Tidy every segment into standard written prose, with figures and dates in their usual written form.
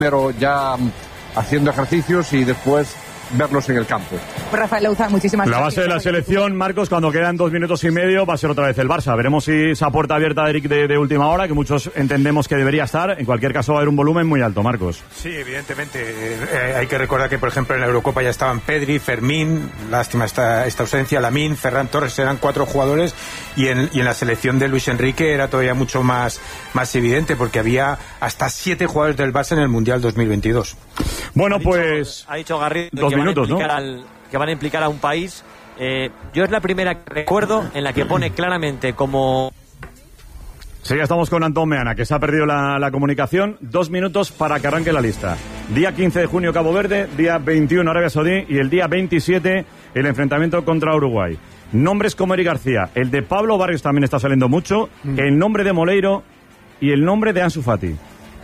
Pero ya haciendo ejercicios y después verlos en el campo. Rafael Louzán, muchísimas gracias. La base de la selección, Marcos, cuando quedan 2 minutos y medio, va a ser otra vez el Barça. Veremos si esa puerta abierta de Eric de última hora, que muchos entendemos que debería estar. En cualquier caso, va a haber un volumen muy alto, Marcos. Sí, evidentemente. Hay que recordar que, por ejemplo, en la Eurocopa ya estaban Pedri, Fermín, lástima esta ausencia, Lamine, Ferran Torres, eran 4 jugadores, y en la selección de Luis Enrique era todavía mucho más evidente, porque había hasta 7 jugadores del Barça en el Mundial 2022. Bueno, pues... Ha dicho Garrido 2 minutos, ¿no? Que van a implicar a un país. Yo es la primera que recuerdo en la que pone claramente como... Sí, ya estamos con Antón Meana, que se ha perdido la comunicación. 2 minutos para que arranque la lista. Día 15 de junio Cabo Verde, día 21 Arabia Saudí y el día 27 el enfrentamiento contra Uruguay. Nombres como Eric García, el de Pablo Barrios también está saliendo mucho, el nombre de Moleiro y el nombre de Ansu Fati.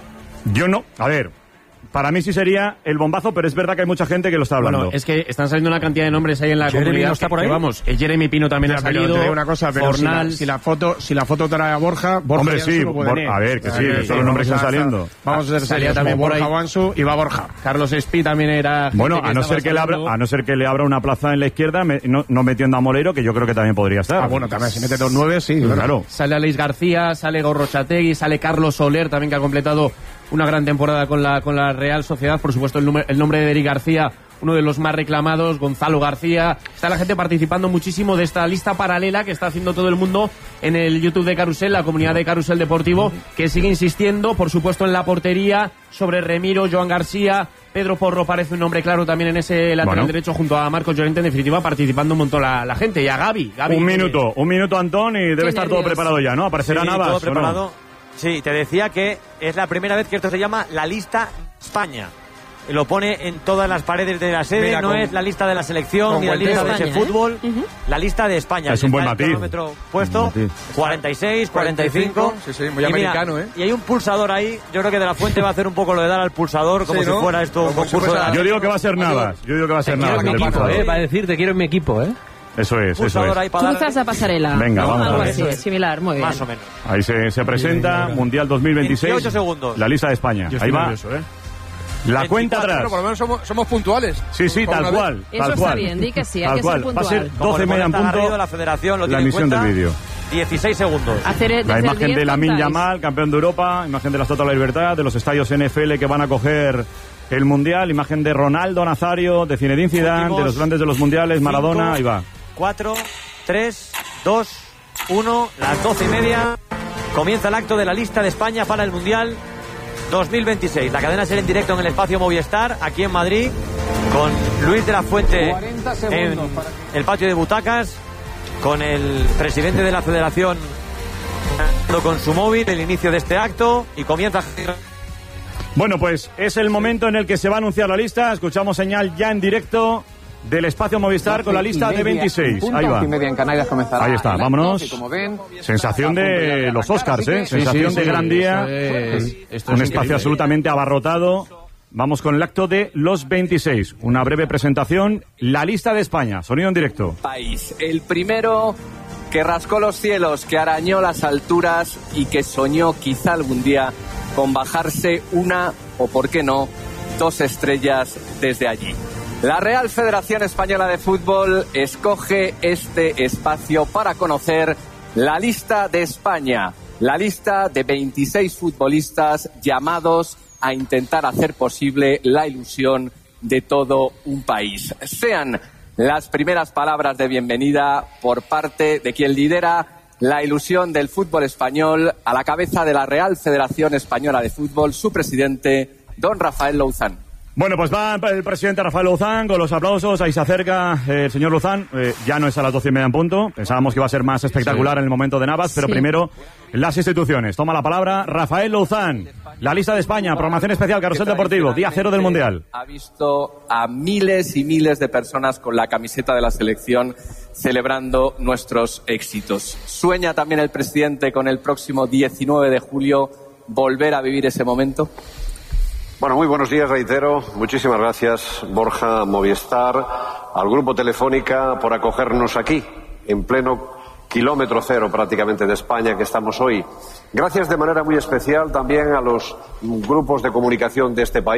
Yo no, a ver... Para mí sí sería el bombazo, pero es verdad que hay mucha gente que lo está hablando. Bueno, es que están saliendo una cantidad de nombres ahí en la comunidad. ¿No está por ahí? Vamos, el Jeremy Pino también ha salido. Te digo una cosa, pero Fornals. si la foto trae a Borja Hombre, sí, a ver, que sí, son los nombres que están saliendo. Vamos a ver, salía también por ahí Borja Wansu y va Borja. Carlos Espí también era... Bueno, a no ser que le abra una plaza en la izquierda, no metiendo a Moleiro, que yo creo que también podría estar. Ah, bueno, también si mete 2-9, sí, claro. Sale Aleix García, sale Gorrochategui, sale Carlos Soler, también que ha completado una gran temporada con la Real Sociedad. Por supuesto, el nombre de Eric García, uno de los más reclamados, Gonzalo García. Está la gente participando muchísimo de esta lista paralela que está haciendo todo el mundo en el YouTube de Carrusel, la comunidad de Carrusel Deportivo, que sigue insistiendo, por supuesto, en la portería, sobre Remiro, Joan García. Pedro Porro parece un nombre claro también en ese lateral derecho, junto a Marcos Llorente. En definitiva, participando un montón la gente. Y a Gavi. Un minuto, Antón, y debe estar todo preparado ya, ¿no? ¿Aparecerá Navas? Todo preparado. Sí, te decía que es la primera vez que esto se llama la lista España. Lo pone en todas las paredes de la sede. Mira, no es la lista de la selección ni la lista de ese fútbol. La lista de España. Es un buen matiz. Puesto 46, 45. Sí, muy americano, mira, y hay un pulsador ahí. Yo creo que De La Fuente va a hacer un poco lo de dar al pulsador, como si fuera esto un concurso. Yo digo que va a ser Navas. Va a decir, te quiero en mi equipo, ¿eh? Eso es. Cruzas la pasarela. Venga, vamos algo a ver. así, similar, muy bien. Más o menos. Ahí se presenta Mundial 2026. 28 segundos. La lista de España. Ahí va. Nervioso, La cuenta atrás. Pero por lo menos somos puntuales. Sí, tal cual. Eso está bien, di que sí, hay que ser puntual. Va a ser 12 y media en punto. La federación lo la emisión del vídeo. 16 segundos. La imagen de Lamine Yamal, campeón de Europa, imagen de la Estatua de la Libertad, de los estadios NFL que van a coger el Mundial, imagen de Ronaldo Nazario, de Zinedine Zidane, de los grandes de los mundiales, Maradona, ahí va. 4, 3, 2, 1, las 12 y media. Comienza el acto de la lista de España para el Mundial 2026. La cadena será en directo en el espacio Movistar, aquí en Madrid, con Luis de la Fuente en el patio de butacas, con el presidente de la federación con su móvil, el inicio de este acto, y comienza... Bueno, pues es el momento en el que se va a anunciar la lista. Escuchamos señal ya en directo del espacio Movistar con la lista de 26. Ahí va. Ahí está, vámonos. Sensación de los Oscars, ¿eh? Sensación de gran día. Un espacio absolutamente abarrotado. Vamos con el acto de los 26. Una breve presentación. La lista de España. Sonido en directo. País. El primero que rascó los cielos, que arañó las alturas y que soñó quizá algún día con bajarse una, o por qué no, 2 estrellas desde allí. La Real Federación Española de Fútbol escoge este espacio para conocer la lista de España, la lista de 26 futbolistas llamados a intentar hacer posible la ilusión de todo un país. Sean las primeras palabras de bienvenida por parte de quien lidera la ilusión del fútbol español a la cabeza de la Real Federación Española de Fútbol, su presidente, don Rafael Louzán. Bueno, pues va el presidente Rafael Louzán con los aplausos. Ahí se acerca el señor Louzán. Ya no es a las 12 y media en punto. Pensábamos que iba a ser más espectacular en el momento de Navas, pero primero las instituciones. Toma la palabra Rafael Louzán. La lista de España, programación especial, Carrusel Deportivo, día 0 del Mundial. Ha visto a miles y miles de personas con la camiseta de la selección celebrando nuestros éxitos. ¿Sueña también el presidente con el próximo 19 de julio volver a vivir ese momento? Bueno, muy buenos días, reitero. Muchísimas gracias, Borja, Movistar, al Grupo Telefónica por acogernos aquí, en pleno kilómetro cero prácticamente de España, que estamos hoy Gracias de manera muy especial también a los grupos de comunicación de este país.